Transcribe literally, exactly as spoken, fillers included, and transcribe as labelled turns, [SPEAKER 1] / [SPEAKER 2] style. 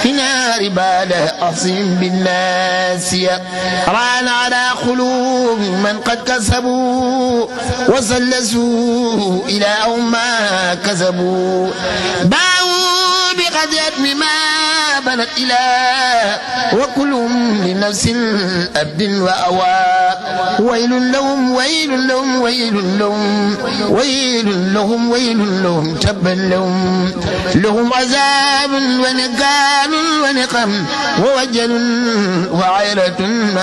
[SPEAKER 1] في نار بعد أصيم بالناسية ران على قلوب من قد كسبوا وسلسوا إلى ما كسبوا باعوا بقضية ما بنت إله وكلهم لنفس أبد وأوى ويل لهم ويل لهم ويل لهم ويل لهم ويل لهم تبا لهم لهم عذاب ونكال ونقم ووجل وعيرة